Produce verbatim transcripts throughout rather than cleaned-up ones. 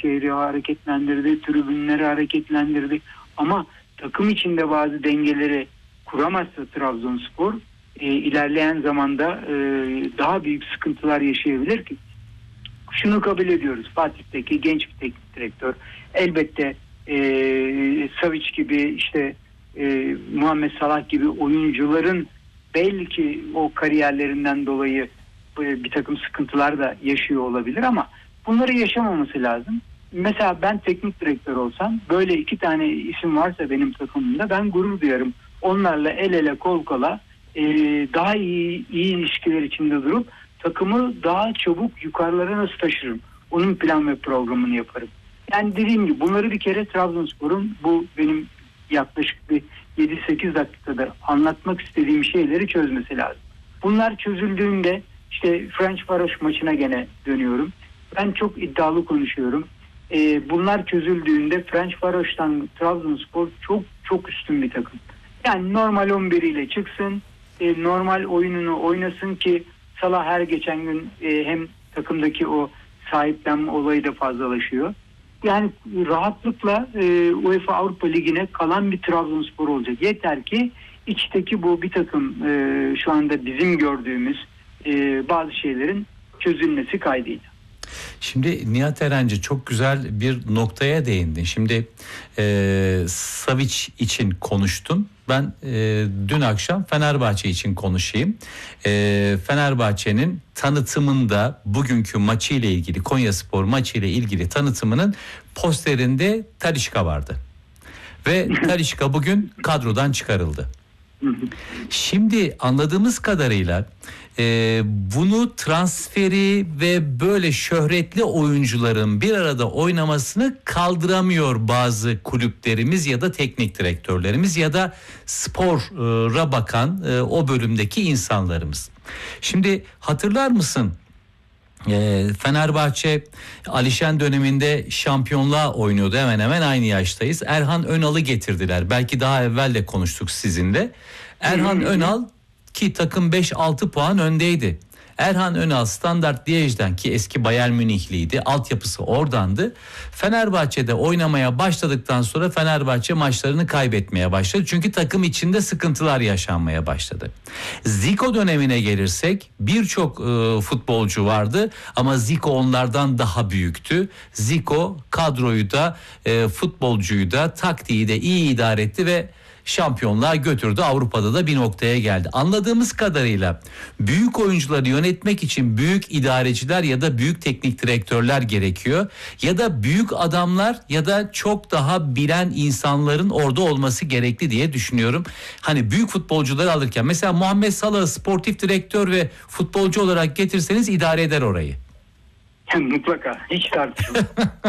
Başakşehir'i hareketlendirdi, tribünleri hareketlendirdi. Ama takım içinde bazı dengeleri kuramazsa Trabzonspor e, ilerleyen zamanda e, daha büyük sıkıntılar yaşayabilir ki. Şunu kabul ediyoruz. Fatih'teki genç bir teknik direktör. Elbette e, Savic gibi işte e, Muhammed Salah gibi oyuncuların belki o kariyerlerinden dolayı e, bir takım sıkıntılar da yaşıyor olabilir ama bunları yaşamaması lazım. Mesela ben teknik direktör olsam böyle iki tane isim varsa benim takımımda ben gurur duyarım. Onlarla el ele kol kola e, daha iyi, iyi ilişkiler içinde durup takımı daha çabuk yukarılara nasıl taşırım? Onun plan ve programını yaparım. Yani dediğim gibi bunları bir kere Trabzonspor'un bu benim yaklaşık bir yedi sekiz dakikadır anlatmak istediğim şeyleri çözmesi lazım. Bunlar çözüldüğünde işte Ferencvaros maçına gene dönüyorum. Ben çok iddialı konuşuyorum. Ee, bunlar çözüldüğünde Ferencvaros'tan Trabzonspor çok çok üstün bir takım. Yani normal on bir ile çıksın, e, normal oyununu oynasın ki Salah her geçen gün e, hem takımdaki o sahiplenme olayı da fazlalaşıyor. Yani rahatlıkla e, UEFA Avrupa Ligi'ne kalan bir Trabzonspor olacak. Yeter ki içteki bu bir takım e, şu anda bizim gördüğümüz e, bazı şeylerin çözülmesi kaydıyla. Şimdi Nihat Erenci çok güzel bir noktaya değindin. Şimdi e, Savic için konuştun. Ben e, dün akşam Fenerbahçe için konuşayım. E, Fenerbahçe'nin tanıtımında bugünkü maçı ile ilgili, Konyaspor maçı ile ilgili tanıtımının posterinde Talisca vardı. Ve Talisca bugün kadrodan çıkarıldı. Şimdi anladığımız kadarıyla e, bunu transferi ve böyle şöhretli oyuncuların bir arada oynamasını kaldıramıyor bazı kulüplerimiz ya da teknik direktörlerimiz ya da spora bakan e, o bölümdeki insanlarımız. Şimdi hatırlar mısın? E, Fenerbahçe Alişen döneminde şampiyonluğa oynuyordu, hemen hemen aynı yaştayız. Erhan Önal'ı getirdiler. Belki daha evvel de konuştuk sizinle. Erhan Önal ki takım beş altı puan öndeydi. Erhan Önal Standard Liège'den ki eski Bayern Münihliydi. Altyapısı oradandı. Fenerbahçe'de oynamaya başladıktan sonra Fenerbahçe maçlarını kaybetmeye başladı. Çünkü takım içinde sıkıntılar yaşanmaya başladı. Zico dönemine gelirsek birçok e, futbolcu vardı ama Zico onlardan daha büyüktü. Zico kadroyu da e, futbolcuyu da taktiği de iyi idare etti ve şampiyonluğa götürdü. Avrupa'da da bir noktaya geldi. Anladığımız kadarıyla büyük oyuncuları yönetmek için büyük idareciler ya da büyük teknik direktörler gerekiyor. Ya da büyük adamlar ya da çok daha bilen insanların orada olması gerekli diye düşünüyorum. Hani büyük futbolcuları alırken mesela Muhammed Salah'ı sportif direktör ve futbolcu olarak getirseniz idare eder orayı. Mutlaka, hiç tartışılmaz.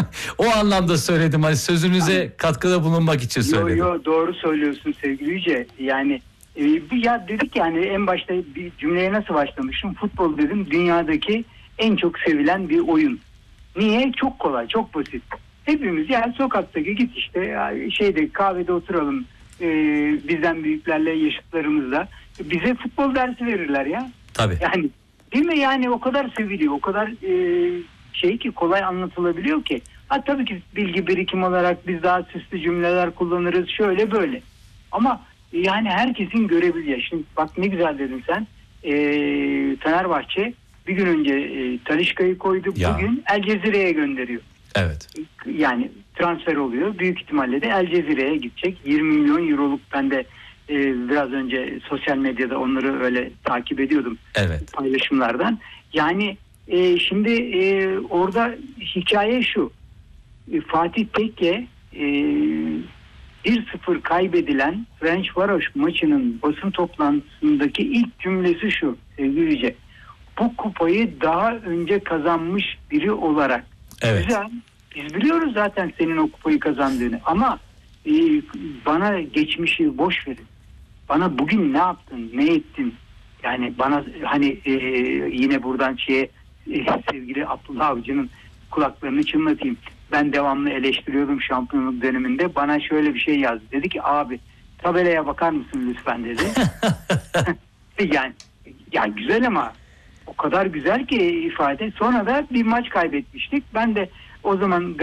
O anlamda söyledim, hani sözünüze katkıda bulunmak için söyledim. Yo, yo, doğru söylüyorsun sevgili Yüce. Yani e, ya dedik yani en başta bir cümleye nasıl başlamışım? Futbol dedim, dünyadaki en çok sevilen bir oyun. Niye? Çok kolay, çok basit. Hepimiz yani sokaktaki git işte şeyde kahvede oturalım e, bizden büyüklerle yaşıtlarımızla. Bize futbol dersi verirler ya. Tabii. Yani değil mi? Yani o kadar seviliyor, o kadar e, şey ki kolay anlatılabiliyor ki. Ha tabii ki bilgi birikim olarak biz daha süslü cümleler kullanırız şöyle böyle. Ama yani herkesin görebileceği. Şimdi bak ne güzel dedin sen. E, Fenerbahçe bir gün önce e, Talisca'yı koydu. Ya. Bugün El Cezire'ye gönderiyor. Evet. Yani transfer oluyor. Büyük ihtimalle de El Cezire'ye gidecek. yirmi milyon euroluk ben de Ee, biraz önce sosyal medyada onları öyle takip ediyordum. Evet. Paylaşımlardan. Yani e, şimdi e, orada hikaye şu. E, Fatih Tekke e, bir sıfır kaybedilen Ferencvaros maçının basın toplantısındaki ilk cümlesi şu sevgili Yüce. Bu kupayı daha önce kazanmış biri olarak. Evet. Güzel. Biz biliyoruz zaten senin o kupayı kazandığını ama e, bana geçmişi boş verin. Bana bugün ne yaptın, ne ettin? Yani bana hani e, yine buradan şeye e, sevgili Abdullah Avcı'nın kulaklarını çınlatayım. Ben devamlı eleştiriyordum şampiyonluk döneminde. Bana şöyle bir şey yazdı. Dedi ki abi tabelaya bakar mısın lütfen dedi. yani ya güzel ama o kadar güzel ki ifade. Sonra da bir maç kaybetmiştik. Ben de o zaman